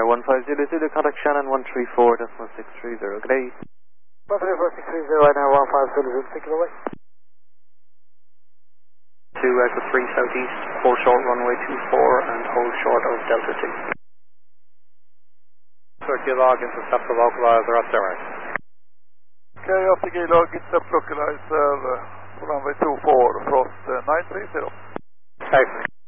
150, the contact Shannon 134.630, good day. 134.630, I now 150, take it away. 2 Echo 3 southeast, hold short runway 24 and hold short of Delta 2. Turkey log intercept localizer up there. Okay, after G log intercept localizer, runway 24, frost 930. Excellent.